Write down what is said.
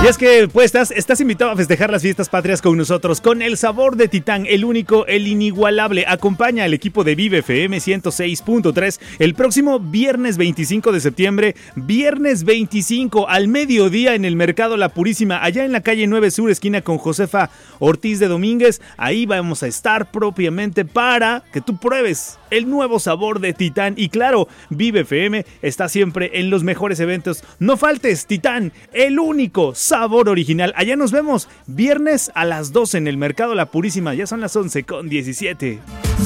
Y es que pues estás invitado a festejar las fiestas patrias con nosotros, con el sabor de Titán, el único, el inigualable. Acompaña al equipo de Vive FM 106.3 el próximo viernes 25 de septiembre, viernes 25 al mediodía en el Mercado La Purísima, allá en la calle 9 Sur, esquina con Josefa Ortiz de Domínguez. Ahí vamos a estar propiamente para que tú pruebes el nuevo sabor de Titán. Y claro, Vive FM está siempre en los mejores eventos. No faltes, Titán, el único sabor original. Allá nos vemos viernes a las 12 en el Mercado La Purísima. Ya son las 11:17.